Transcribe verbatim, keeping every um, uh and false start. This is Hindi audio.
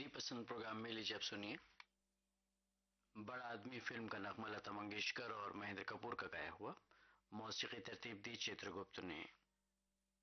पसंद प्रोग्राम में लीजिए आप सुनिए। बड़ा आदमी फिल्म का नगमा लता मंगेशकर और महेंद्र कपूर का गाया हुआ, मौसीकी तरतीब दी चित्रगुप्त ने।